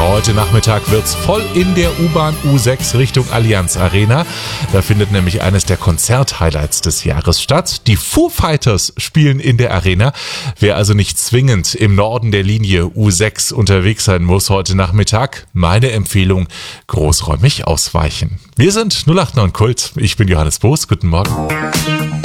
Heute Nachmittag wird's voll in der U-Bahn U6 Richtung Allianz Arena. Da findet nämlich eines der Konzert-Highlights des Jahres statt. Die Foo Fighters spielen in der Arena. Wer also nicht zwingend im Norden der Linie U6 unterwegs sein muss heute Nachmittag, meine Empfehlung, großräumig ausweichen. Wir sind 089 Kult. Ich bin Johannes Boos. Guten Morgen.